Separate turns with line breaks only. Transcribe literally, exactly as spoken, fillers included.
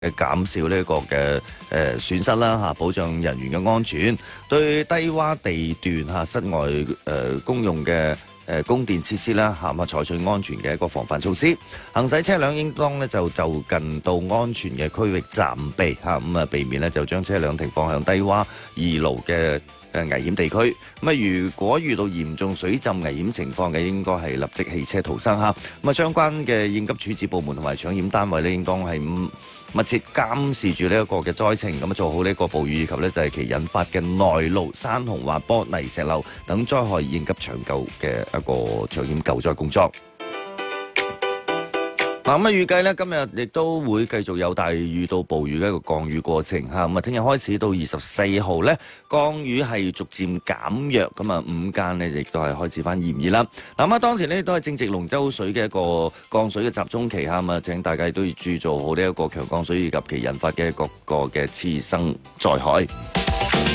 減少呢一個嘅誒損失啦嚇，保障人員嘅安全，對低洼地段嚇室外誒公用嘅誒供電設施啦嚇，咁啊採取安全嘅一個防範措施。行駛車輛應當咧就就近到安全嘅區域暫避嚇，咁啊避免咧就將車輛停放向低洼易澇嘅誒危險地區。咁啊，如果遇到嚴重水浸危險情況嘅，應該係立即棄車逃生嚇。咁啊，相關嘅應急處置部門同埋搶險單位咧，應當係密切監視住呢一個嘅災情，咁啊做好呢一個暴雨以及咧就係其引發嘅內澇、山洪、滑坡、泥石流等災害應急搶救嘅一個搶險救災工作。嗱咁啊，預計咧今日亦都會繼續有大雨到暴雨嘅一個降雨過程嚇。咁啊，聽日開始到二十四號咧，降雨係逐漸減弱，咁啊午間咧亦都係開始翻炎熱啦。嗱咁啊，當前咧都係正值龍舟水嘅一個降水嘅集中期嚇，咁啊請大家都要注意做好呢一個強降水以及其引發嘅各個嘅次生災害。